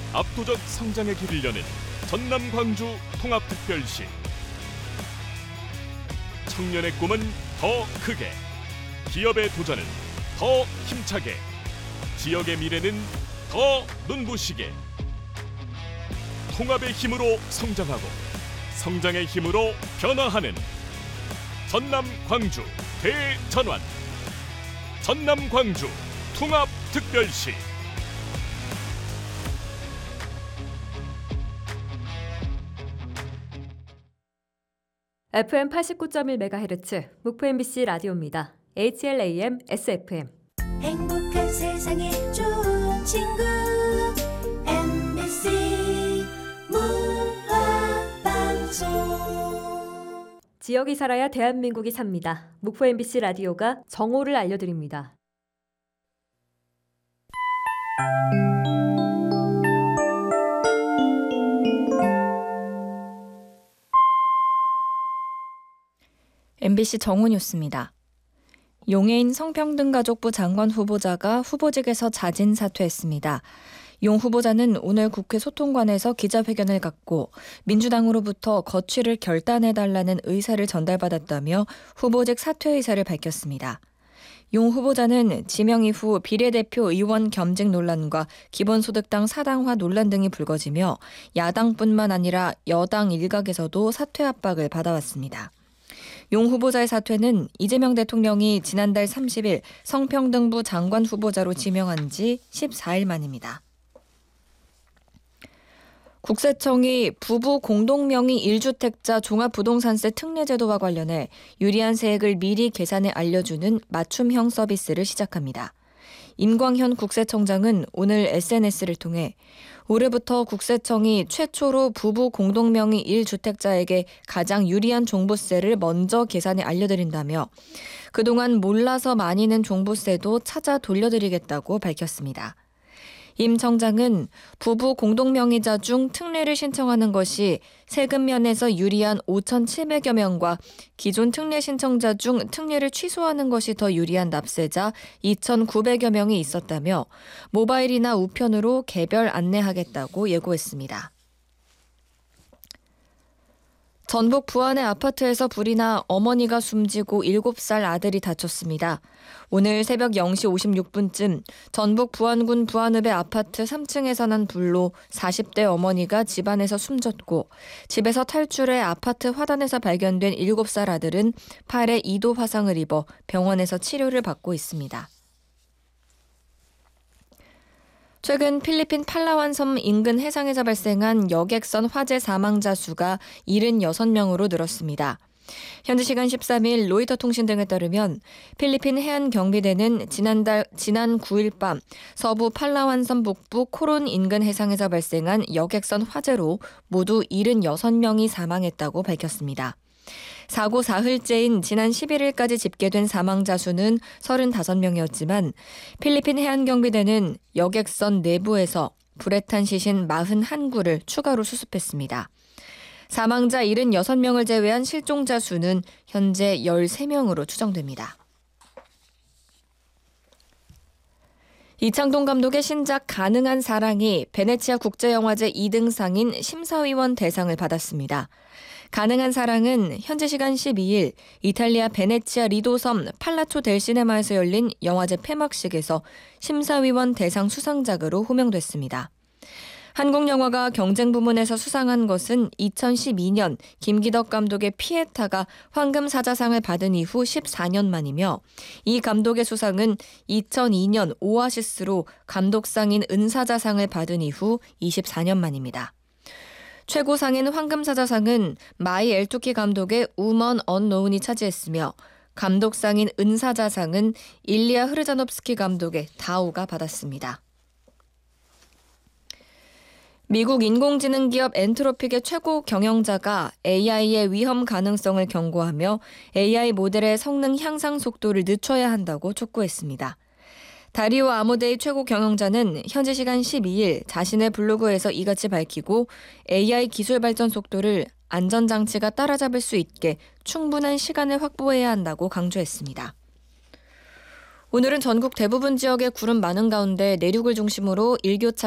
압도적 성장의 길을 여는 전남 광주 통합특별시. 청년의 꿈은 더 크게, 기업의 도전은 더 힘차게, 지역의 미래는 더 눈부시게. 통합의 힘으로 성장하고 성장의 힘으로 변화하는 전남 광주 대전환. 전남 광주 통합특별시. FM 89.1MHz 목포 MBC 라디오입니다. HLAM SFM. 행복한 세상에 좋은 친구 MBC 문화방송. 지역이 살아야 대한민국이 삽니다. 목포 MBC 라디오가 정오를 알려드립니다. MBC 정오 뉴스입니다. 용해인 성평등가족부 장관 후보자가 후보직에서 자진 사퇴했습니다. 용 후보자는 오늘 국회 소통관에서 기자회견을 갖고 민주당으로부터 거취를 결단해달라는 의사를 전달받았다며 후보직 사퇴 의사를 밝혔습니다. 용 후보자는 지명 이후 비례대표 의원 겸직 논란과 기본소득당 사당화 논란 등이 불거지며 야당뿐만 아니라 여당 일각에서도 사퇴 압박을 받아왔습니다. 용 후보자의 사퇴는 이재명 대통령이 지난달 30일 성평등부 장관 후보자로 지명한 지 14일 만입니다. 국세청이 부부 공동명의 1주택자 종합부동산세 특례제도와 관련해 유리한 세액을 미리 계산해 알려주는 맞춤형 서비스를 시작합니다. 임광현 국세청장은 오늘 SNS를 통해 올해부터 국세청이 최초로 부부 공동명의 1주택자에게 가장 유리한 종부세를 먼저 계산해 알려드린다며 그동안 몰라서 많이 낸 종부세도 찾아 돌려드리겠다고 밝혔습니다. 임 청장은 부부 공동명의자 중 특례를 신청하는 것이 세금 면에서 유리한 5,700여 명과 기존 특례 신청자 중 특례를 취소하는 것이 더 유리한 납세자 2,900여 명이 있었다며 모바일이나 우편으로 개별 안내하겠다고 예고했습니다. 전북 부안의 아파트에서 불이 나 어머니가 숨지고 7살 아들이 다쳤습니다. 오늘 새벽 0시 56분쯤 전북 부안군 부안읍의 아파트 3층에서 난 불로 40대 어머니가 집안에서 숨졌고 집에서 탈출해 아파트 화단에서 발견된 7살 아들은 팔에 2도 화상을 입어 병원에서 치료를 받고 있습니다. 최근 필리핀 팔라완 섬 인근 해상에서 발생한 여객선 화재 사망자 수가 76명으로 늘었습니다. 현지 시간 13일 로이터 통신 등에 따르면 필리핀 해안경비대는 지난 9일 밤 서부 팔라완 섬 북부 코론 인근 해상에서 발생한 여객선 화재로 모두 76명이 사망했다고 밝혔습니다. 사고 사흘째인 지난 11일까지 집계된 사망자 수는 35명이었지만 필리핀 해안경비대는 여객선 내부에서 불에 탄 시신 41구를 추가로 수습했습니다. 사망자 76명을 제외한 실종자 수는 현재 13명으로 추정됩니다. 이창동 감독의 신작 가능한 사랑이 베네치아 국제영화제 2등상인 심사위원 대상을 받았습니다. 가능한 사랑은 현지 시간 12일 이탈리아 베네치아 리도섬 팔라초 델 시네마에서 열린 영화제 폐막식에서 심사위원 대상 수상작으로 호명됐습니다. 한국 영화가 경쟁 부문에서 수상한 것은 2012년 김기덕 감독의 피에타가 황금사자상을 받은 이후 14년 만이며 이 감독의 수상은 2002년 오아시스로 감독상인 은사자상을 받은 이후 24년 만입니다. 최고상인 황금사자상은 마이 엘투키 감독의 우먼 언노운이 차지했으며 감독상인 은사자상은 일리아 흐르자노프스키 감독의 다오가 받았습니다. 미국 인공지능 기업 엔트로픽의 최고 경영자가 AI의 위험 가능성을 경고하며 AI 모델의 성능 향상 속도를 늦춰야 한다고 촉구했습니다. 다리오 아모데이 최고 경영자는 현지 시간 12일 자신의 블로그에서 이같이 밝히고 AI 기술 발전 속도를 안전장치가 따라잡을 수 있게 충분한 시간을 확보해야 한다고 강조했습니다. 오늘은 전국 대부분 지역에 구름 많은 가운데 내륙을 중심으로 일교차